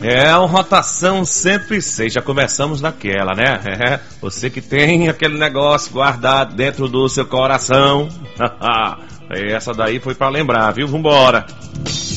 É uma rotação 106, já começamos naquela, né? Você que tem aquele negócio guardado dentro do seu coração. Essa daí foi pra lembrar, viu? Vambora!